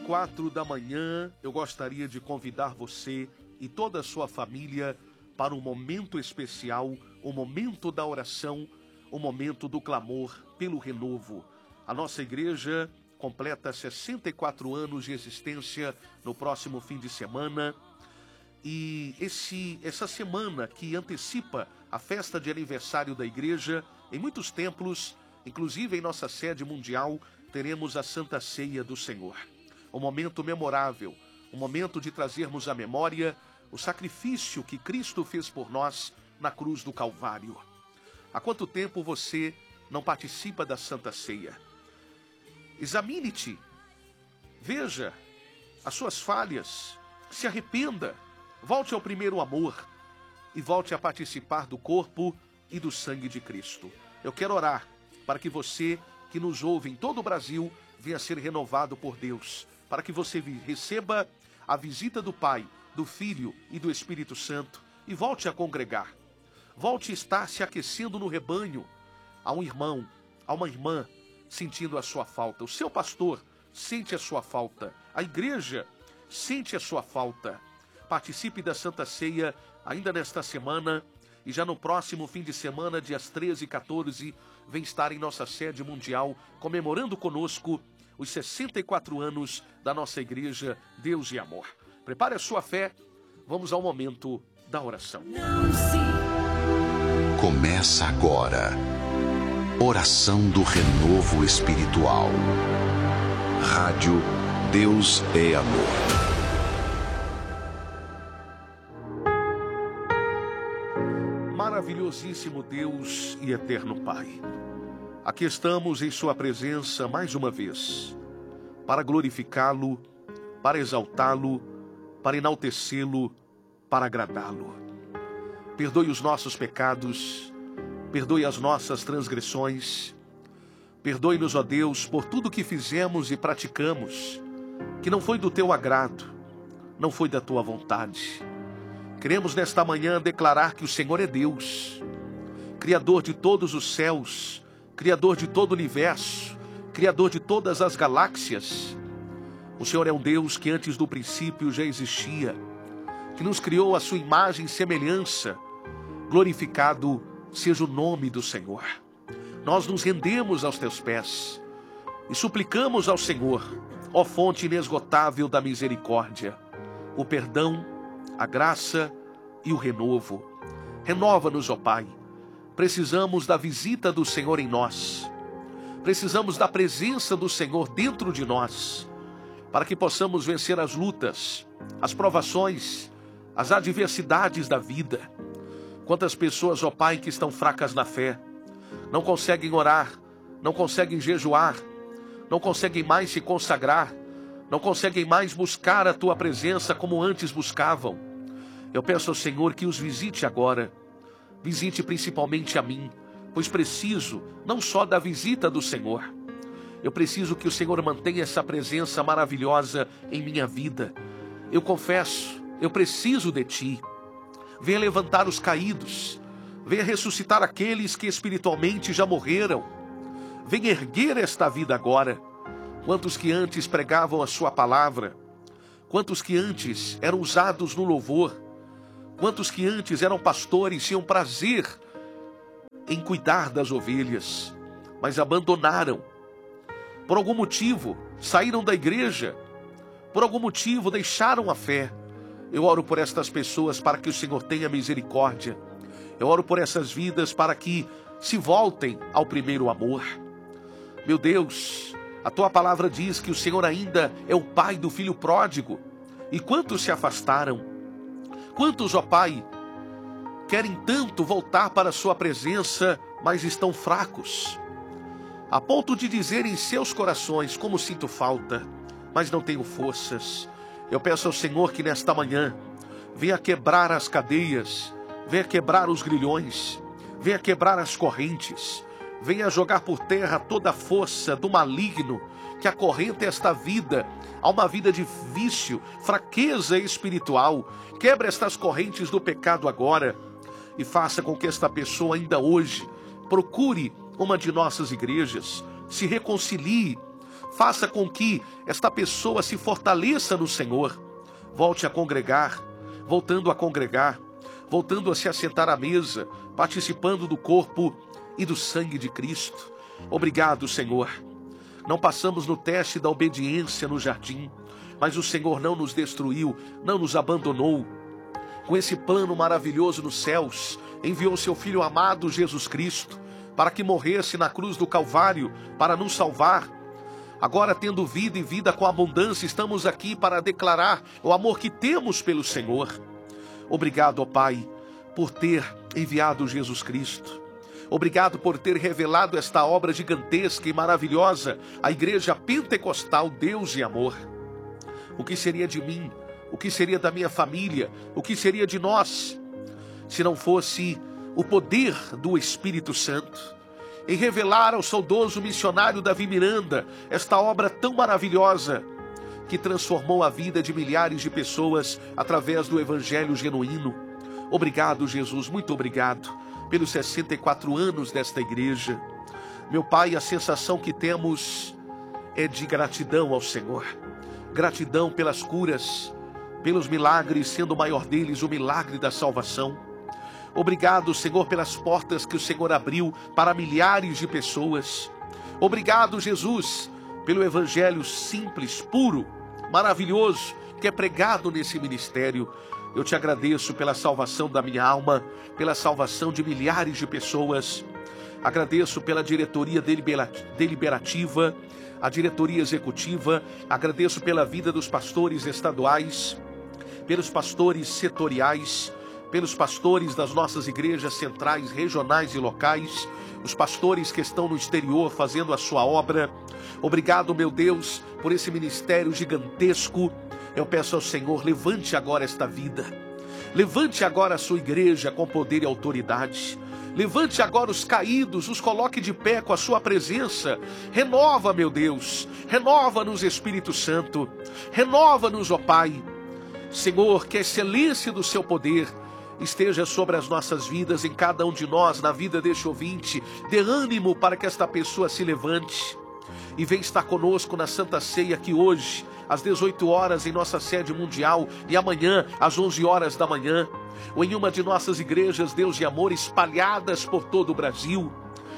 4 da manhã, eu gostaria de convidar você e toda a sua família para um momento especial, o momento da oração, o momento do clamor pelo renovo. A nossa igreja completa 64 anos de existência no próximo fim de semana. E essa semana que antecipa a festa de aniversário da igreja, em muitos templos, inclusive em nossa sede mundial, teremos a Santa Ceia do Senhor. Um momento memorável, um momento de trazermos à memória o sacrifício que Cristo fez por nós na cruz do Calvário. Há quanto tempo você não participa da Santa Ceia? Examine-te, veja as suas falhas, se arrependa, volte ao primeiro amor e volte a participar do corpo e do sangue de Cristo. Eu quero orar para que você que nos ouve em todo o Brasil venha ser renovado por Deus, para que você receba a visita do Pai, do Filho e do Espírito Santo e volte a congregar. Volte a estar se aquecendo no rebanho. Há um irmão, há uma irmã sentindo a sua falta. O seu pastor sente a sua falta. A igreja sente a sua falta. Participe da Santa Ceia ainda nesta semana e já no próximo fim de semana, dias 13 e 14, vem estar em nossa sede mundial, comemorando conosco os 64 anos da nossa igreja Deus e Amor. Prepare a sua fé, vamos ao momento da oração. Começa agora, oração do renovo espiritual. Rádio Deus é Amor. Maravilhosíssimo Deus e eterno Pai, aqui estamos em sua presença mais uma vez, para glorificá-lo, para exaltá-lo, para enaltecê-lo, para agradá-lo. Perdoe os nossos pecados, perdoe as nossas transgressões, perdoe-nos, ó Deus, por tudo que fizemos e praticamos, que não foi do teu agrado, não foi da tua vontade. Queremos nesta manhã declarar que o Senhor é Deus, Criador de todos os céus, Criador de todo o universo, Criador de todas as galáxias. O Senhor é um Deus que antes do princípio já existia, que nos criou à sua imagem e semelhança. Glorificado seja o nome do Senhor. Nós nos rendemos aos teus pés e suplicamos ao Senhor, ó fonte inesgotável da misericórdia, o perdão, a graça e o renovo. Renova-nos, ó Pai. Precisamos da visita do Senhor em nós. Precisamos da presença do Senhor dentro de nós, para que possamos vencer as lutas, as provações, as adversidades da vida. Quantas pessoas, ó Pai, que estão fracas na fé, não conseguem orar, não conseguem jejuar, não conseguem mais se consagrar, não conseguem mais buscar a Tua presença como antes buscavam. Eu peço ao Senhor que os visite agora, visite principalmente a mim, pois preciso não só da visita do Senhor, eu preciso que o Senhor mantenha essa presença maravilhosa em minha vida. Eu confesso, eu preciso de Ti. Venha levantar os caídos, venha ressuscitar aqueles que espiritualmente já morreram, venha erguer esta vida agora. Quantos que antes pregavam a Sua palavra, quantos que antes eram usados no louvor, quantos que antes eram pastores, tinham prazer em cuidar das ovelhas, mas abandonaram. Por algum motivo, saíram da igreja. Por algum motivo, deixaram a fé. Eu oro por estas pessoas para que o Senhor tenha misericórdia. Eu oro por essas vidas para que se voltem ao primeiro amor. Meu Deus, a Tua palavra diz que o Senhor ainda é o Pai do filho pródigo. E quantos se afastaram? Quantos, ó Pai, querem tanto voltar para a Sua presença, mas estão fracos, a ponto de dizer em seus corações: como sinto falta, mas não tenho forças. Eu peço ao Senhor que nesta manhã venha quebrar as cadeias, venha quebrar os grilhões, venha quebrar as correntes, venha jogar por terra toda a força do maligno que acorrenta esta vida a uma vida de vício, fraqueza espiritual. Quebra estas correntes do pecado agora e faça com que esta pessoa ainda hoje procure uma de nossas igrejas, se reconcilie, Faça com que esta pessoa se fortaleça no Senhor. Volte a congregar, voltando a congregar, voltando a se assentar à mesa, participando do corpo e do sangue de Cristo. Obrigado, Senhor. Não passamos no teste da obediência no jardim, mas o Senhor não nos destruiu, não nos abandonou. Com esse plano maravilhoso nos céus, enviou seu Filho amado Jesus Cristo, para que morresse na cruz do Calvário, para nos salvar. Agora, tendo vida e vida com abundância, estamos aqui para declarar o amor que temos pelo Senhor. Obrigado, ó Pai, por ter enviado Jesus Cristo. Obrigado por ter revelado esta obra gigantesca e maravilhosa, a Igreja Pentecostal Deus e Amor. O que seria de mim? O que seria da minha família? O que seria de nós, se não fosse o poder do Espírito Santo em revelar ao saudoso missionário Davi Miranda esta obra tão maravilhosa que transformou a vida de milhares de pessoas através do Evangelho genuíno? Obrigado, Jesus, muito obrigado pelos 64 anos desta igreja. Meu Pai, a sensação que temos é de gratidão ao Senhor. Gratidão pelas curas, pelos milagres, sendo o maior deles o milagre da salvação. Obrigado, Senhor, pelas portas que o Senhor abriu para milhares de pessoas. Obrigado, Jesus, pelo Evangelho simples, puro, maravilhoso, que é pregado nesse ministério. Eu te agradeço pela salvação da minha alma, pela salvação de milhares de pessoas. Agradeço pela diretoria deliberativa, a diretoria executiva. Agradeço pela vida dos pastores estaduais, pelos pastores setoriais, pelos pastores das nossas igrejas centrais, regionais e locais, os pastores que estão no exterior fazendo a sua obra. Obrigado, meu Deus, por esse ministério gigantesco. Eu peço ao Senhor, levante agora esta vida. Levante agora a sua igreja com poder e autoridade. Levante agora os caídos, os coloque de pé com a sua presença. Renova, meu Deus, renova-nos, Espírito Santo. Renova-nos, ó Pai. Senhor, que a excelência do seu poder esteja sobre as nossas vidas, em cada um de nós, na vida deste ouvinte. Dê ânimo para que esta pessoa se levante e venha estar conosco na Santa Ceia aqui hoje, às 18 horas em nossa sede mundial, e amanhã às 11 horas da manhã, ou em uma de nossas igrejas Deus e Amor espalhadas por todo o Brasil.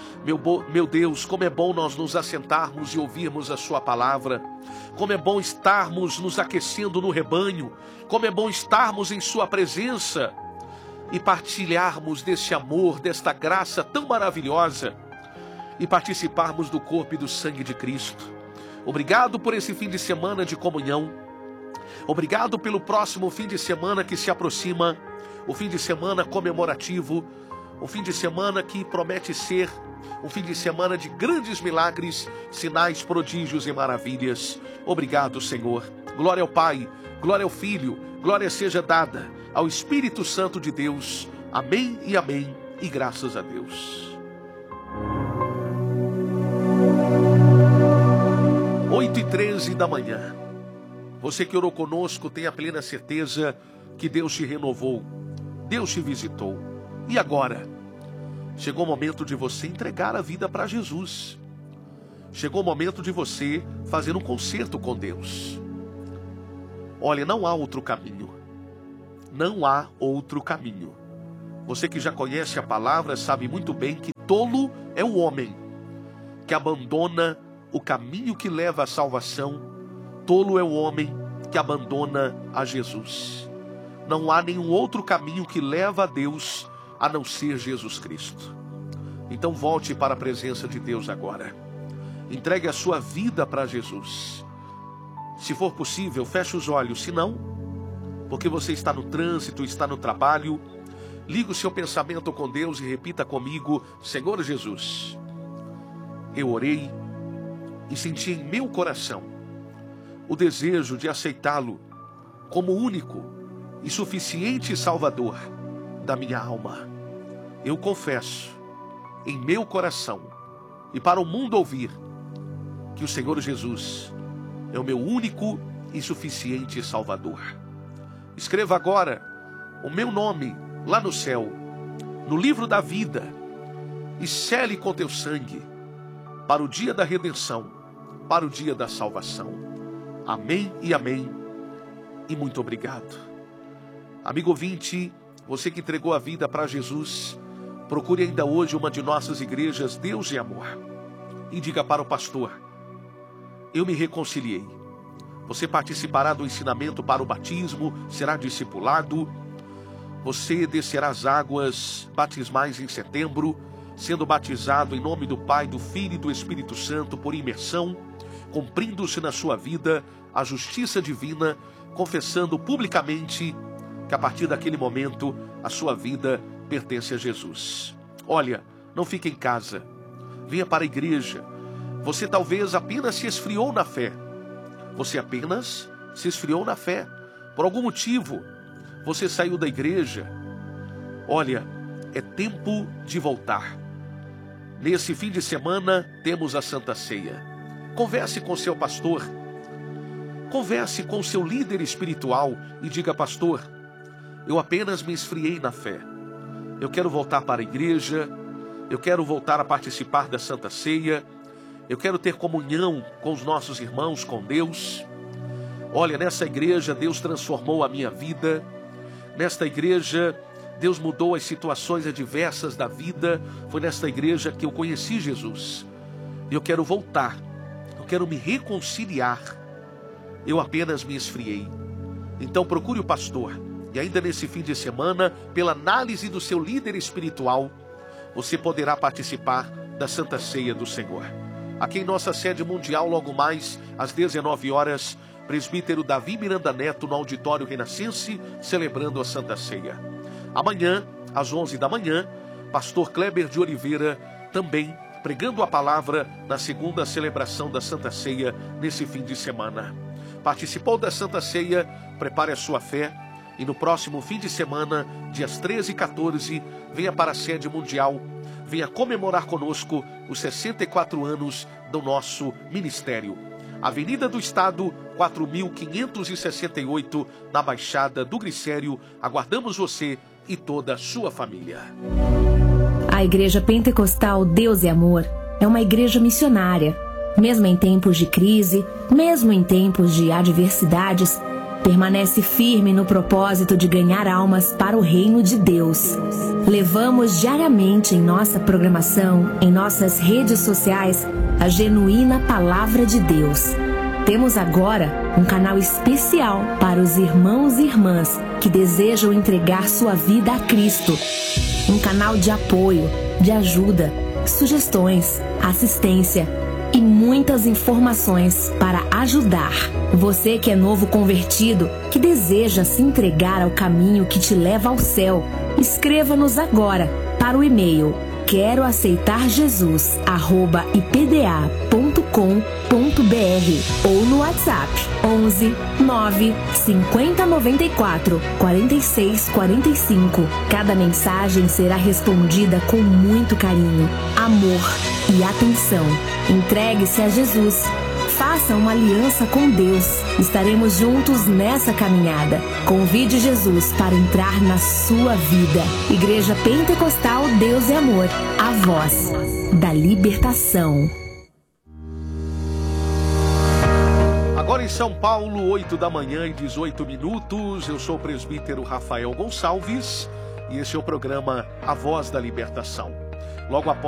Meu Deus, como é bom nós nos assentarmos e ouvirmos a sua palavra. Como é bom estarmos nos aquecendo no rebanho. Como é bom estarmos em sua presença e partilharmos desse amor, desta graça tão maravilhosa, e participarmos do corpo e do sangue de Cristo. Obrigado por esse fim de semana de comunhão. Obrigado pelo próximo fim de semana que se aproxima, o fim de semana comemorativo, o fim de semana que promete ser um fim de semana de grandes milagres, sinais, prodígios e maravilhas. Obrigado, Senhor. Glória ao Pai, glória ao Filho, glória seja dada ao Espírito Santo de Deus. Amém e amém, e graças a Deus. 8h13 da manhã. Você que orou conosco, tenha plena certeza que Deus te renovou, Deus te visitou. E agora? Chegou o momento de você entregar a vida para Jesus. Chegou o momento de você fazer um concerto com Deus. Olha, não há outro caminho. Não há outro caminho. Você que já conhece a palavra sabe muito bem que tolo é o homem que abandona o caminho que leva à salvação. Tolo é o homem que abandona a Jesus. Não há nenhum outro caminho que leva a Deus a não ser Jesus Cristo. Então volte para a presença de Deus agora. Entregue a sua vida para Jesus. Se for possível, feche os olhos. Se não, porque você está no trânsito, está no trabalho, ligue o seu pensamento com Deus e repita comigo: Senhor Jesus, eu orei e senti em meu coração o desejo de aceitá-lo como único e suficiente Salvador da minha alma. Eu confesso em meu coração e para o mundo ouvir que o Senhor Jesus é o meu único e suficiente Salvador. Escreva agora o meu nome lá no céu, no livro da vida, e sele com teu sangue, para o dia da redenção, para o dia da salvação. Amém e amém. E muito obrigado. Amigo ouvinte, você que entregou a vida para Jesus, procure ainda hoje uma de nossas igrejas Deus e Amor e diga para o pastor: eu me reconciliei. Você participará do ensinamento para o batismo, será discipulado. Você descerá as águas batismais em setembro, sendo batizado em nome do Pai, do Filho e do Espírito Santo por imersão, cumprindo-se na sua vida a justiça divina, confessando publicamente que a partir daquele momento a sua vida pertence a Jesus. Olha, não fique em casa, venha para a igreja. Você talvez apenas se esfriou na fé. Você apenas se esfriou na fé. Por algum motivo, você saiu da igreja. Olha, é tempo de voltar. Nesse fim de semana, temos a Santa Ceia. Converse com seu pastor. Converse com seu líder espiritual e diga: pastor, eu apenas me esfriei na fé. Eu quero voltar para a igreja. Eu quero voltar a participar da Santa Ceia. Eu quero ter comunhão com os nossos irmãos, com Deus. Olha, nessa igreja Deus transformou a minha vida. Nesta igreja Deus mudou as situações adversas da vida. Foi nesta igreja que eu conheci Jesus. E eu quero voltar. Eu quero me reconciliar. Eu apenas me esfriei. Então procure o pastor. E ainda nesse fim de semana, pela análise do seu líder espiritual, você poderá participar da Santa Ceia do Senhor. Aqui em nossa sede mundial, logo mais, às 19 horas, presbítero Davi Miranda Neto, no Auditório Renascense, celebrando a Santa Ceia. Amanhã, às 11 da manhã, pastor Kleber de Oliveira, também pregando a palavra na segunda celebração da Santa Ceia, nesse fim de semana. Participou da Santa Ceia? Prepare a sua fé. E no próximo fim de semana, dias 13 e 14, venha para a sede mundial. Venha comemorar conosco os 64 anos do nosso ministério. Avenida do Estado, 4.568, na Baixada do Glicério. Aguardamos você e toda a sua família. A Igreja Pentecostal Deus e Amor é uma igreja missionária. Mesmo em tempos de crise, mesmo em tempos de adversidades, permanece firme no propósito de ganhar almas para o reino de Deus. Levamos diariamente em nossa programação, em nossas redes sociais, a genuína Palavra de Deus. Temos agora um canal especial para os irmãos e irmãs que desejam entregar sua vida a Cristo. Um canal de apoio, de ajuda, sugestões, assistência e muitas informações para ajudar. Você que é novo convertido, que deseja se entregar ao caminho que te leva ao céu, escreva-nos agora para o e-mail queroaceitarjesus@ipda.com.br ou no WhatsApp 11 9 50 94 46 45. Cada mensagem será respondida com muito carinho, amor e atenção. Entregue-se a Jesus. Faça uma aliança com Deus. Estaremos juntos nessa caminhada. Convide Jesus para entrar na sua vida. Igreja Pentecostal Deus e Amor, a voz da libertação. Agora em São Paulo, 8 da manhã e 18 minutos. Eu sou o presbítero Rafael Gonçalves e esse é o programa A Voz da Libertação. Logo após